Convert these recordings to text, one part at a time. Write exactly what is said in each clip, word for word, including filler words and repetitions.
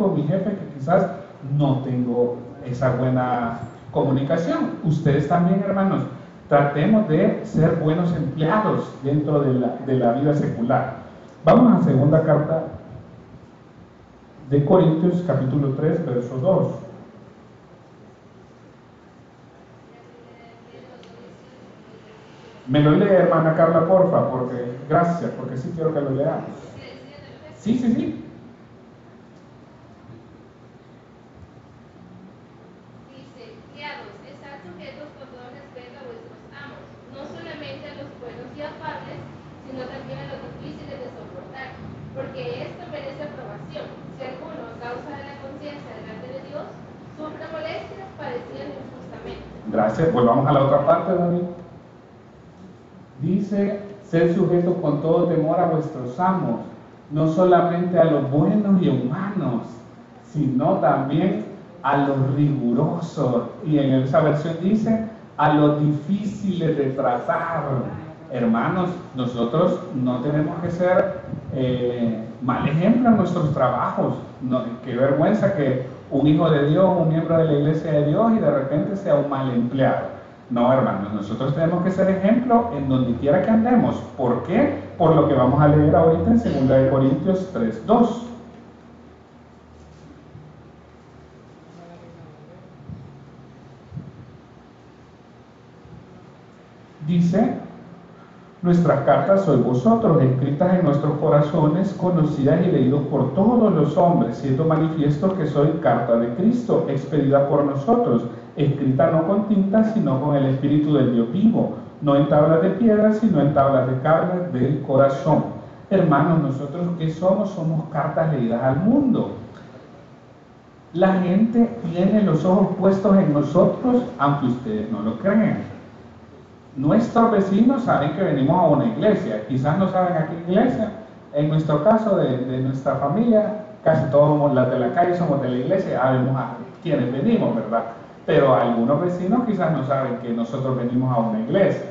con mi jefe que quizás no tengo esa buena comunicación. Ustedes también, hermanos, tratemos de ser buenos empleados dentro de la, de la vida secular. Vamos a segunda carta de Corintios, capítulo tres, verso dos. Me lo lee, hermana Carla, porfa, porque gracias, porque sí quiero que lo leamos. Sí, sí, sí. Dice, criados, estad sujetos con todo respeto a vuestros amos, no solamente a los buenos y afables, sino también a los difíciles de soportar, porque esto merece aprobación. Si alguno, a causa de la conciencia delante de Dios, sufre molestias padeciendo injustamente. Gracias. Volvamos a la otra parte, David. Dice, sed sujetos con todo temor a vuestros amos, no solamente a los buenos y humanos, sino también a los rigurosos. Y en esa versión dice, a los difíciles de tratar. Hermanos, nosotros no tenemos que ser eh, mal ejemplo en nuestros trabajos. No, qué vergüenza que un hijo de Dios, un miembro de la iglesia de Dios, y de repente sea un mal empleado. No, hermanos, nosotros tenemos que ser ejemplo en donde quiera que andemos. ¿Por qué? Por lo que vamos a leer ahorita en segunda de Corintios tres, dos. Dice, nuestras cartas sois vosotros, escritas en nuestros corazones, conocidas y leídos por todos los hombres, siendo manifiesto que soy carta de Cristo, expedida por nosotros, escrita no con tinta, sino con el Espíritu del Dios vivo, no en tablas de piedra, sino en tablas de carne del corazón. Hermanos, nosotros ¿qué somos? Somos cartas leídas al mundo. La gente tiene los ojos puestos en nosotros, aunque ustedes no lo crean. Nuestros vecinos saben que venimos a una iglesia, quizás no saben a qué iglesia. En nuestro caso, de, de nuestra familia, casi todos las de la calle somos de la iglesia, sabemos a quienes venimos, ¿verdad? Pero algunos vecinos quizás no saben que nosotros venimos a una iglesia.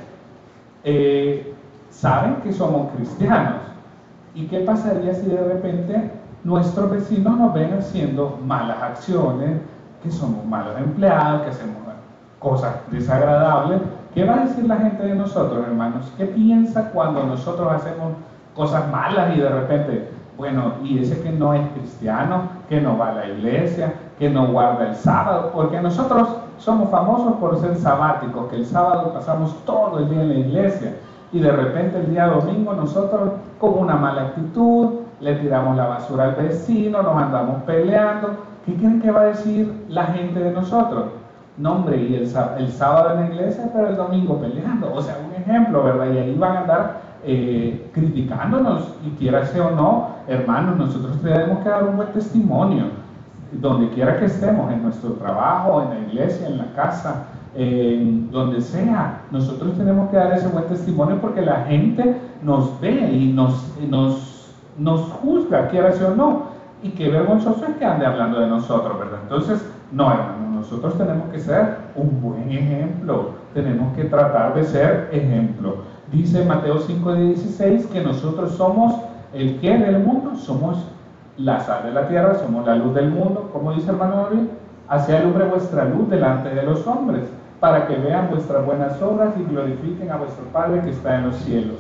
Eh, saben que somos cristianos. ¿Y qué pasaría si de repente nuestros vecinos nos ven haciendo malas acciones, que somos malos empleados, que hacemos cosas desagradables? ¿Qué va a decir la gente de nosotros, hermanos? ¿Qué piensa cuando nosotros hacemos cosas malas y de repente, bueno, y ese que no es cristiano, que no va a la iglesia, que no guarda el sábado? Porque nosotros somos famosos por ser sabáticos, que el sábado pasamos todo el día en la iglesia y de repente el día domingo nosotros con una mala actitud le tiramos la basura al vecino, nos andamos peleando. ¿Qué creen que va a decir la gente de nosotros? No, hombre, y el, el sábado en la iglesia, pero el domingo peleando. O sea, un ejemplo, ¿verdad? Y ahí van a andar eh, criticándonos, y quiera sea o no, hermanos, nosotros tenemos que dar un buen testimonio, donde quiera que estemos, en nuestro trabajo, en la iglesia, en la casa, eh, donde sea. Nosotros tenemos que dar ese buen testimonio porque la gente nos ve y nos, nos, nos juzga, quiera sea o no. Y qué vergonzoso es que ande hablando de nosotros, ¿verdad? Entonces, no, hermanos, nosotros tenemos que ser un buen ejemplo, tenemos que tratar de ser ejemplo. Dice Mateo cinco dieciséis que nosotros somos el que del mundo, somos la sal de la tierra, somos la luz del mundo. Como dice hermano David, así alumbre vuestra luz delante de los hombres, para que vean vuestras buenas obras y glorifiquen a vuestro Padre que está en los cielos.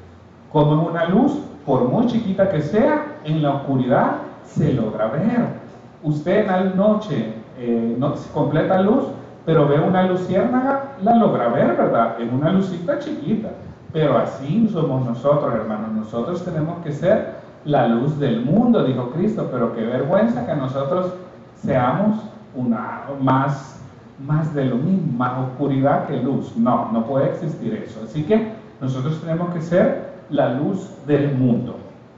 Como una luz, por muy chiquita que sea, en la oscuridad se logra ver. Usted en la noche eh, no completa luz, pero ve una luciérnaga, la logra ver, ¿verdad? En una lucita chiquita. Pero así somos nosotros, hermanos. Nosotros tenemos que ser la luz del mundo, dijo Cristo. Pero qué vergüenza que nosotros seamos una más, más de lo mismo, más oscuridad que luz. No, no puede existir eso. Así que nosotros tenemos que ser la luz del mundo.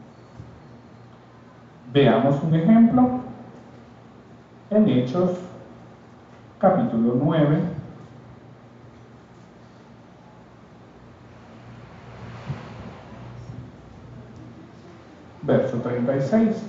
Veamos un ejemplo en Hechos, capítulo nueve, verso treinta y seis.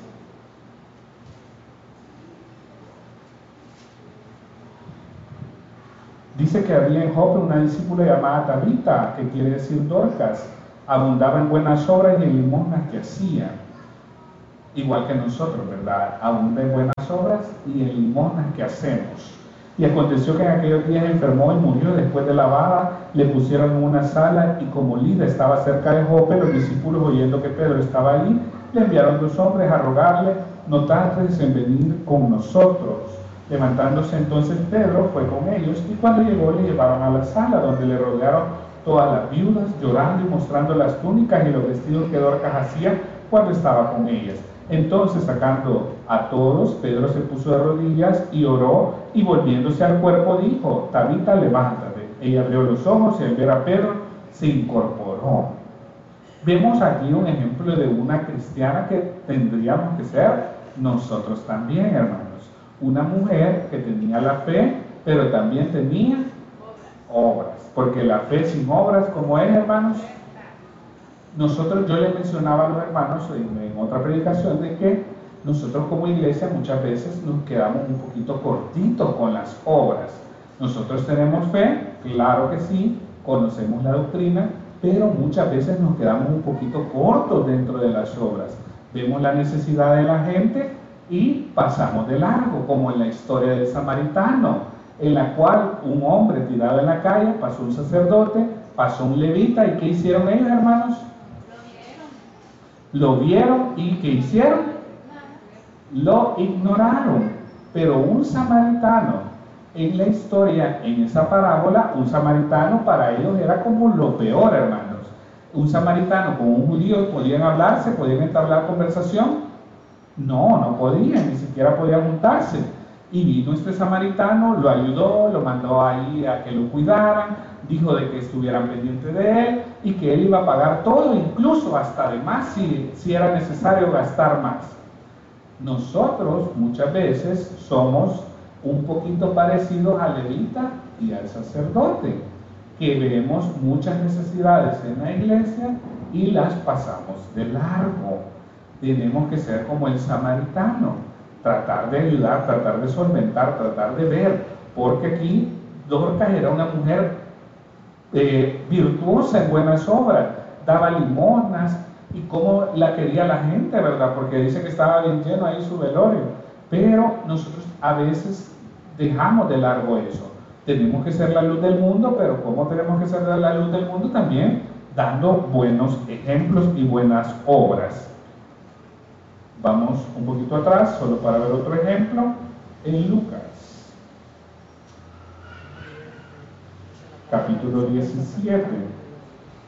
Dice que había en Jope una discípula llamada Tabita, que quiere decir Dorcas, abundaba en buenas obras y en limosnas que hacía. igual que nosotros, ¿verdad? Aún de buenas obras y en limosnas que hacemos. Y aconteció que en aquellos días enfermó y murió. Después de lavada, le pusieron en una sala, y como Lida estaba cerca de Jope, los discípulos, oyendo que Pedro estaba allí, le enviaron dos hombres a rogarle: no tardes en venir con nosotros. Levantándose entonces Pedro, fue con ellos, y cuando llegó le llevaron a la sala, donde le rodearon todas las viudas, llorando y mostrando las túnicas y los vestidos que Dorcas hacía cuando estaba con ellas. Entonces, sacando a todos, Pedro se puso de rodillas y oró, y volviéndose al cuerpo dijo: Tabita, levántate. Ella abrió los ojos, y al ver a Pedro se incorporó. Vemos aquí un ejemplo de una cristiana que tendríamos que ser nosotros también, hermanos. Una mujer que tenía la fe, pero también tenía obras. Porque la fe sin obras, ¿cómo es, hermanos? Nosotros, yo les mencionaba a los hermanos en, en otra predicación de que nosotros como iglesia muchas veces nos quedamos un poquito cortitos con las obras. Nosotros tenemos fe, claro que sí, conocemos la doctrina, pero muchas veces nos quedamos un poquito cortos dentro de las obras. Vemos la necesidad de la gente y pasamos de largo, como en la historia del samaritano, en la cual un hombre tirado en la calle, pasó un sacerdote, pasó un levita, ¿y qué hicieron ellos, hermanos? Lo vieron y ¿qué hicieron? Lo ignoraron. Pero un samaritano, en la historia, en esa parábola, un samaritano para ellos era como lo peor, hermanos. Un samaritano con un judío, ¿podían hablarse? ¿Podían entablar conversación? No, no podían, ni siquiera podían juntarse. Y vino este samaritano, lo ayudó, lo mandó ahí a que lo cuidaran, dijo de que estuvieran pendientes de él y que él iba a pagar todo, incluso hasta de más si, si era necesario gastar más. Nosotros muchas veces somos un poquito parecidos al levita y al sacerdote, que vemos muchas necesidades en la iglesia y las pasamos de largo. Tenemos que ser como el samaritano, tratar de ayudar, tratar de solventar, tratar de ver, porque aquí Dorcas era una mujer eh, virtuosa en buenas obras, daba limosnas, y cómo la quería la gente, ¿verdad? Porque dice que estaba bien lleno ahí su velorio. Pero nosotros a veces dejamos de largo eso. Tenemos que ser la luz del mundo, pero ¿cómo tenemos que ser la luz del mundo? También dando buenos ejemplos y buenas obras. Vamos un poquito atrás, solo para ver otro ejemplo, en Lucas, capítulo diecisiete.